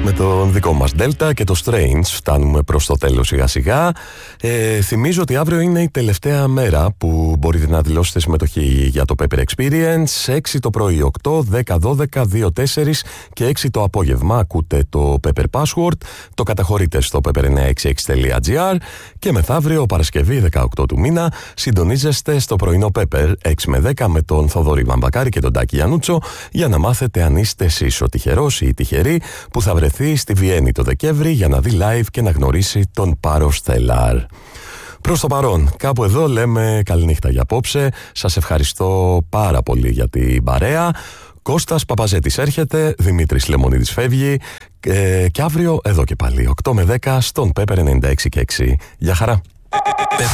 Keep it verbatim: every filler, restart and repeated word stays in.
Με τον δικό μας Delta και το Strange φτάνουμε προς το τέλος σιγά σιγά. Ε, θυμίζω ότι αύριο είναι η τελευταία μέρα που μπορείτε να δηλώσετε συμμετοχή για το Pepper Experience. έξι το πρωί, οκτώ, δέκα, δώδεκα, δύο, τέσσερα και έξι το απόγευμα ακούτε το Pepper Password. Το καταχωρείτε στο pepper εννιακόσια εξήντα έξι τελεία gr και μεθαύριο Παρασκευή δεκαοκτώ του μήνα συντονίζεστε στο πρωινό Pepper έξι με δέκα με τον Θοδωρή Βαμβακάρη και τον Τάκη Γιαννούτσο για να μάθετε αν είστε εσείς ο τυχερός ή η τυχερή που θα βρεθεί στη Βιέννη το Δεκέμβρη για να δει live και να γνωρίσει τον Πάρο Στελάρ. Προς το παρόν, κάπου εδώ λέμε καληνύχτα για απόψε. Σας ευχαριστώ πάρα πολύ για την παρέα. Κώστας Παπαζέτης έρχεται, Δημήτρης Λεμονίδης φεύγει ε, και αύριο εδώ και πάλι οκτώ με δέκα στον Pepper ενενήντα έξι και έξι. Γεια χαρά!